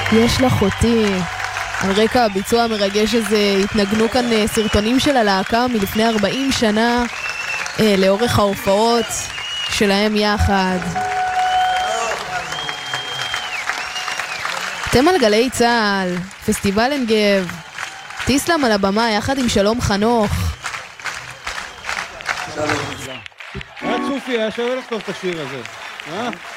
יש לך אותי. על רקע הביצוע המרגש הזה התנגנו כאן סרטונים של הלהקה מלפני 40 שנה לאורך ההופעות שלהם יחד. אתם על גלי צהל, פסטיבל עין גב, טיסלאם על הבמה יחד עם שלום חנוך. צופי, היה שווה לכתוב את השיר הזה.